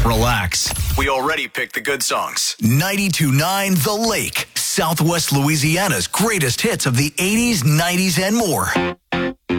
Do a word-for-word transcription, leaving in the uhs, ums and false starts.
relax. We already picked the good songs. ninety-two point nine The Lake, Southwest Louisiana's greatest hits of the eighties, nineties, and more.